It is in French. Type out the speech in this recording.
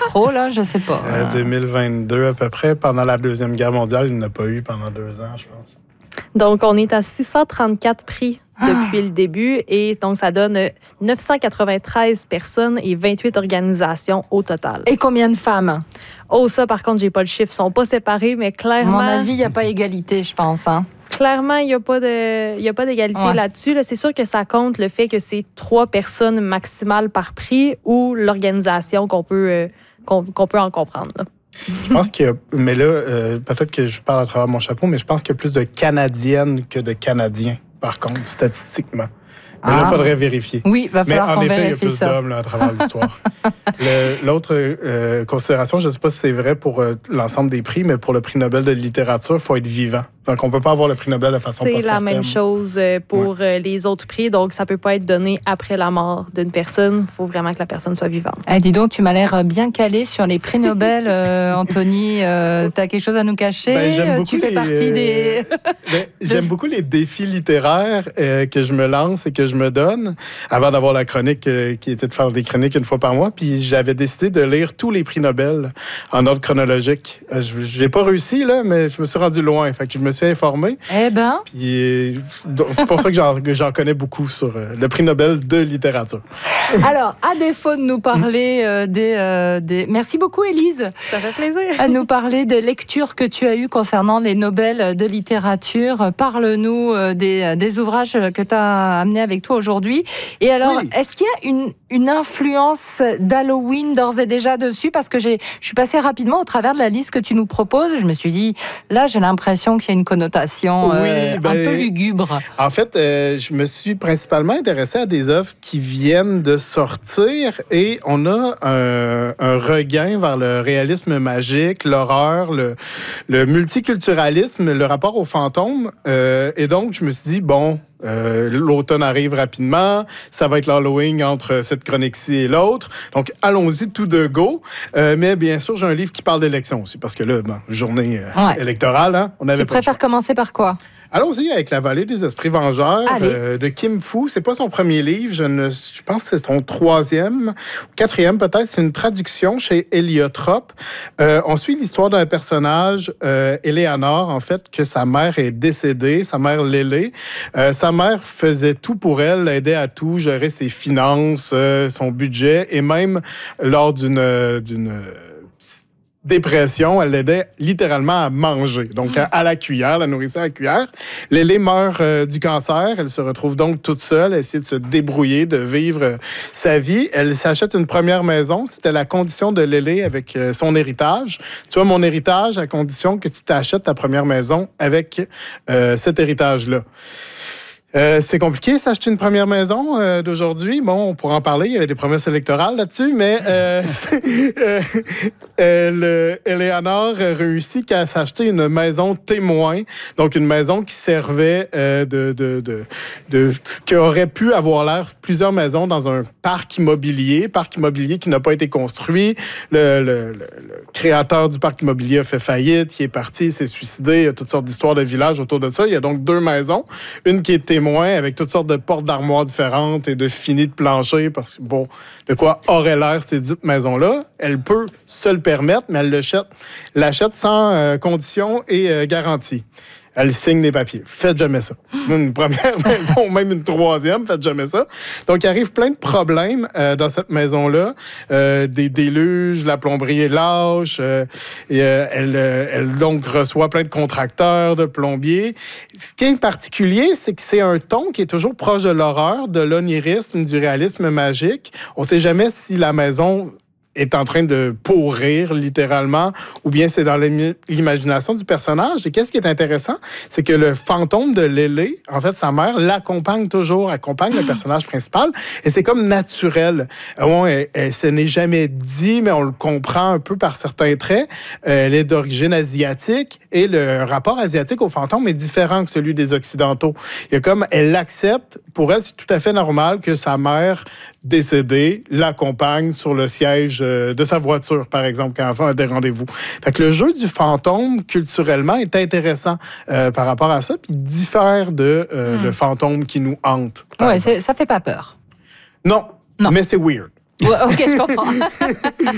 trop, là, je sais pas. 2022 à peu près. Pendant la Deuxième Guerre mondiale, il n'y en a pas eu pendant 2 ans, je pense. Donc, on est à 634 prix depuis le début et donc ça donne 993 personnes et 28 organisations au total. Et combien de femmes? Oh, ça, par contre, j'ai pas le chiffre. Ils sont pas séparés, mais À clairement... mon avis, il n'y a pas égalité, je pense. Hein. Clairement, il n'y a pas d'égalité là-dessus. Là, c'est sûr que ça compte le fait que c'est 3 personnes maximales par prix ou l'organisation qu'on peut en comprendre. Là. Je pense qu'il y a... Mais là, peut-être que je parle à travers mon chapeau, mais je pense qu'il y a plus de Canadiennes que de Canadiens, par contre, statistiquement. Mais là, il faudrait vérifier. Oui, il va falloir qu'on vérifie ça. Mais en effet, il y a plus d'hommes là, à travers l'histoire. L'autre considération, je ne sais pas si c'est vrai pour l'ensemble des prix, mais pour le prix Nobel de littérature, il faut être vivant. Donc, on ne peut pas avoir le prix Nobel de façon postmortem. C'est la même chose pour les autres prix. Donc, ça ne peut pas être donné après la mort d'une personne. Il faut vraiment que la personne soit vivante. Dis donc, tu m'as l'air bien calé sur les prix Nobel, Anthony. Tu as quelque chose à nous cacher? Tu fais partie des... J'aime beaucoup les défis littéraires que je me lance et que je me donne avant d'avoir la chronique qui était de faire des chroniques une fois par mois. Puis j'avais décidé de lire tous les prix Nobel en ordre chronologique. Je n'ai pas réussi, là, mais je me suis rendu loin. Fait que je me suis informé. Eh ben. Puis donc, c'est pour ça que j'en connais beaucoup sur le prix Nobel de littérature. Alors, à défaut de nous parler des... Merci beaucoup, Élise. Ça fait plaisir. À nous parler des lectures que tu as eues concernant les Nobel de littérature. Parle-nous des ouvrages que tu as amenés avec toi aujourd'hui. Et alors, est-ce qu'il y a une influence d'Halloween d'ores et déjà dessus? Parce que je suis passée rapidement au travers de la liste que tu nous proposes. Je me suis dit, là, j'ai l'impression qu'il y a une connotation un peu lugubre. En fait, je me suis principalement intéressé à des œuvres qui viennent de sortir et on a un regain vers le réalisme magique, l'horreur, le multiculturalisme, le rapport aux fantômes. Et donc, je me suis dit, bon... l'automne arrive rapidement, ça va être l'Halloween entre cette chronique-ci et l'autre. Donc, allons-y tout de go. Mais bien sûr, j'ai un livre qui parle d'élections aussi, parce que là, journée électorale, hein, on avait Tu préfères commencer par quoi? Allons-y avec La Vallée des Esprits Vengeurs de Kim Fu. C'est pas son premier livre, je pense que c'est son 3e, 4e peut-être. C'est une traduction chez Héliotrope. On suit l'histoire d'un personnage, Éléanore, en fait, que sa mère est décédée, sa mère Lélé. Sa mère faisait tout pour elle, l'aidait à tout, gérer ses finances, son budget, et même lors d'une dépression, elle l'aidait littéralement à manger, donc à la cuillère, la nourrissait à la cuillère. Lélé meurt du cancer, elle se retrouve donc toute seule, à essayer de se débrouiller, de vivre sa vie. Elle s'achète une première maison, c'était la condition de Lélé avec son héritage. Tu vois, mon héritage, à condition que tu t'achètes ta première maison avec cet héritage-là. C'est compliqué, s'acheter une première maison d'aujourd'hui. Bon, on pourra en parler, il y avait des promesses électorales là-dessus, mais Éléanore réussit qu'à s'acheter une maison témoin, donc une maison qui servait de ce qui aurait pu avoir l'air plusieurs maisons dans un parc immobilier qui n'a pas été construit. Le créateur du parc immobilier a fait faillite, il est parti, il s'est suicidé, il y a toutes sortes d'histoires de villages autour de ça. Il y a donc 2 maisons, une qui est témoin avec toutes sortes de portes d'armoires différentes et de finis de plancher, parce que, bon, de quoi aurait l'air ces dites maisons-là. Elle peut se le permettre, mais elle l'achète sans condition et garantie. Elle signe des papiers. Faites jamais ça. Une première maison, même une 3e, faites jamais ça. Donc, il arrive plein de problèmes dans cette maison-là. Des déluges, la plomberie est lâche. Et, elle donc reçoit plein de contracteurs, de plombiers. Ce qui est particulier, c'est que c'est un ton qui est toujours proche de l'horreur, de l'onirisme, du réalisme magique. On ne sait jamais si la maison est en train de pourrir, littéralement, ou bien c'est dans l'imagination du personnage. Et qu'est-ce qui est intéressant? C'est que le fantôme de Lélé, en fait, sa mère, l'accompagne toujours, accompagne le personnage principal, et c'est comme naturel. Ce n'est jamais dit, mais on le comprend un peu par certains traits. Elle est d'origine asiatique, et le rapport asiatique au fantôme est différent que celui des Occidentaux. Il y a comme, elle l'accepte, pour elle, c'est tout à fait normal que sa mère décédée l'accompagne sur le siège de sa voiture, par exemple, quand elle fait des rendez-vous. Fait que le jeu du fantôme, culturellement, est intéressant par rapport à ça, puis diffère de le fantôme qui nous hante. Oui, ça fait pas peur. Non, mais c'est weird. Ouais, OK, je comprends.